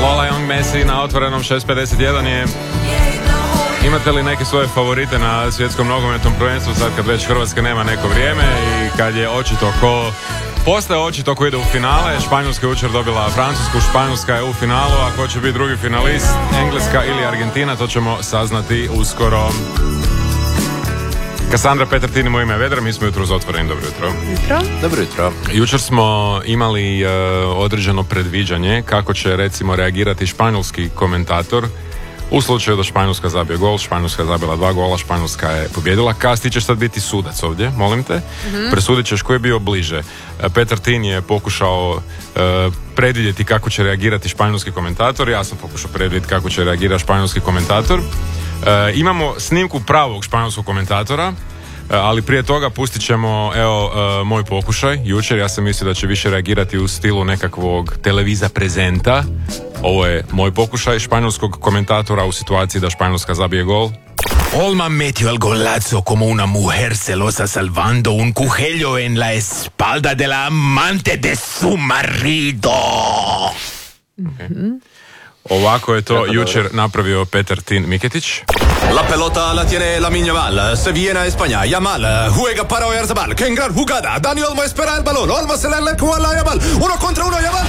Lola Young Messi na otvorenom 6:51 je. Imate li neke svoje favorite na svjetskom nogometnom prvenstvu sad kad već Hrvatska nema neko vrijeme i kad je očito postaje očito ko ide u finale? Španjolska je jučer dobila Francusku, Španjolska je u finalu, a ko će biti drugi finalist, Engleska ili Argentina, to ćemo saznati uskoro. Kassandra Petertin, moje ime je Vedra, mi smo jutro otvoreni. Dobro jutro. Dobro jutro. Jučer smo imali određeno predviđanje kako će recimo reagirati španjolski komentator u slučaju da Španjolska zabije gol. Španjolska je zabila 2 gola, Španjolska je pobjedila. Kas, ti ćeš sad biti sudac ovdje, molim te. Presudit ćeš ko je bio bliže. Petar Tin je pokušao predvidjeti kako će reagirati španjolski komentator. Ja sam pokušao predvidjeti kako će reagirati španjolski komentator. Imamo snimku pravog španjolskog komentatora, ali prije toga pustit ćemo moj pokušaj. Jučer ja sam mislio da će više reagirati u stilu nekakvog televiza prezenta. Ovo je moj pokušaj španjolskog komentatora u situaciji da Španjolska zabije gol. Olma metió el golazo como una mujer celosa salvando un cuchillo en la espalda de la amante de su marido. Okay. Ovako je to jučer napravio Petar Tin Miketić. La pelota la tiene Lamine Yamal, se viene a España, Yamal juega para Oyarzabal, que gran jugada, Dani Olmo espera el balón, Olmo se le acerca a Yamal, 1 contra 1, Yamal,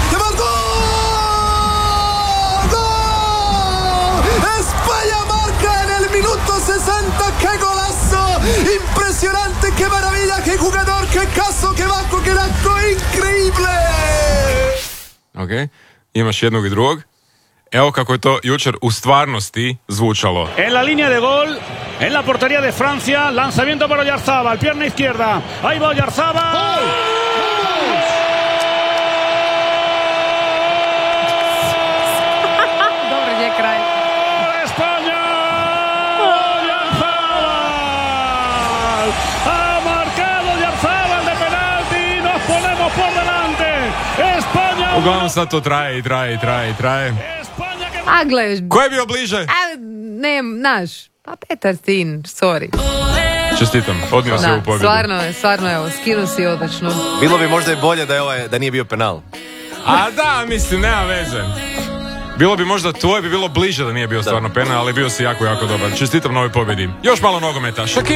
¡gol! España marca en el minuto 60, ¡qué golazo! Impresionante, qué maravilla, qué jugador, qué caso, qué banco, qué acto, increíble! Ok, imaš jednog i drugog. Evo kako je to jučer u stvarnosti zvučalo. En la línea de gol, en la portería de Francia, lanzamiento para Oyarzabal, pierna izquierda. Ahí va Oyarzabal. ¡Gol! Dobro je kraj. España! Oyarzabal! Ha marcado Oyarzabal de penalti. Nos ponemos por delante. España. Uglavnom sad to traje. A gle, Ko je bio bliže? naš. Pa Petar Tin, sorry. Čestitam, odnio se u pobjedu. Stvarno, evo, skinu si odlično. Bilo bi možda i bolje da nije bio penal. A da, mislim, nema veze. Bilo bi možda tvoje bi bilo bliže da nije bio stvarno penal, ali bio si jako, jako dobar. Čestitam na ovoj pobjedi. Još malo nogometa.